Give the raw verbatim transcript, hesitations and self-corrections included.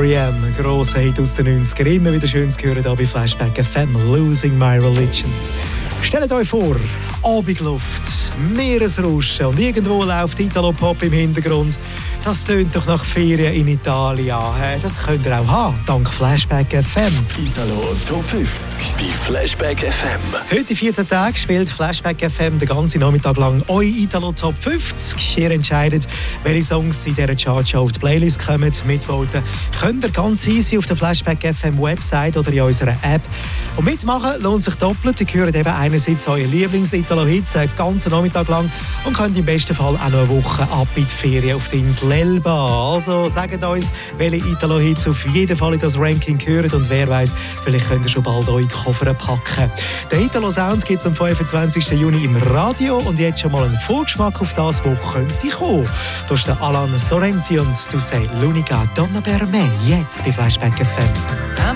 R E M, ein grosser Hit aus den neunziger. Immer wieder schön zu hören hier bei Flashback F M, Losing My Religion. Stellt euch vor, Abendluft, Meeresrauschen und irgendwo läuft Italo-Pop im Hintergrund. Das tönt doch nach Ferien in Italien. Das könnt ihr auch haben, dank Flashback F M. Italo Top fünfzig bei Flashback F M. Heute vierzehn Tage spielt Flashback F M den ganzen Nachmittag lang euer Italo Top fünfzig. Ihr entscheidet, welche Songs in dieser Chartshow auf die Playlist kommen. Mitvoten könnt ihr ganz easy auf der Flashback F M Website oder in unserer App. Und mitmachen lohnt sich doppelt. Ihr hört eben einerseits euer Lieblings-Italo-Hits den ganzen Nachmittag lang und könnt im besten Fall auch noch eine Woche ab in die Ferien auf die Insel Elba. Also sagt uns, welche Italo-Hits auf jeden Fall in das Ranking gehören und wer weiß, vielleicht könnt ihr schon bald eure Koffer packen. Der Italo-Sound gibt es am fünfundzwanzigsten Juni im Radio und jetzt schon mal einen Vorgeschmack auf das, wo könnte kommen. Da ist der Alan Sorrenti und du sagst L'unica donna per me, jetzt bei Flashback F M.